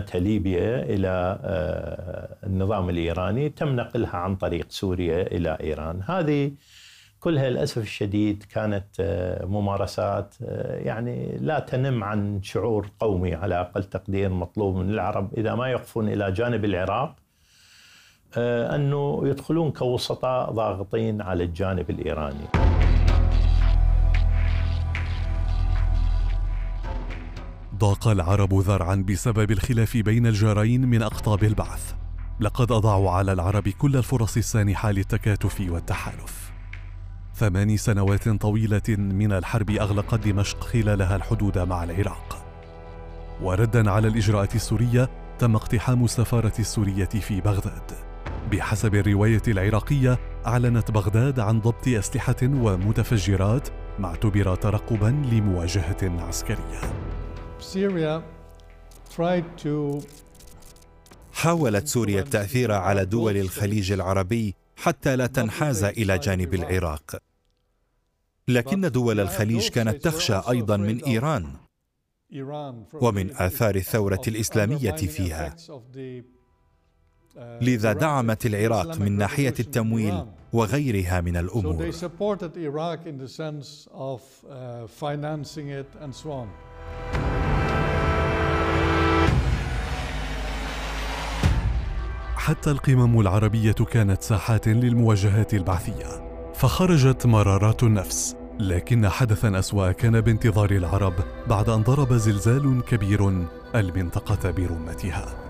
قسمتها ليبيا إلى النظام الإيراني تم نقلها عن طريق سوريا إلى إيران. هذه كلها للأسف الشديد كانت ممارسات يعني لا تنم عن شعور قومي على أقل تقدير. مطلوب من العرب إذا ما يقفون إلى جانب العراق أنه يدخلون كوسطاء ضاغطين على الجانب الإيراني. ضاق العرب ذرعا بسبب الخلاف بين الجارين من أقطاب البعث. لقد أضاعوا على العرب كل الفرص السانحة للتكاتف والتحالف. 8 سنوات طويلة من الحرب أغلقت دمشق خلالها الحدود مع العراق. وردا على الإجراءات السورية تم اقتحام السفارة السورية في بغداد. بحسب الرواية العراقية أعلنت بغداد عن ضبط أسلحة ومتفجرات ما اعتبر ترقبا لمواجهة عسكرية. حاولت سوريا التأثير على دول الخليج العربي حتى لا تنحاز إلى جانب العراق، لكن دول الخليج كانت تخشى أيضا من إيران ومن آثار الثورة الإسلامية فيها، لذا دعمت العراق من ناحية التمويل وغيرها من الأمور. حتى القمم العربية كانت ساحات للمواجهات البعثية، فخرجت مرارات النفس. لكن حدثا أسوأ كان بانتظار العرب بعد أن ضرب زلزال كبير المنطقة برمتها.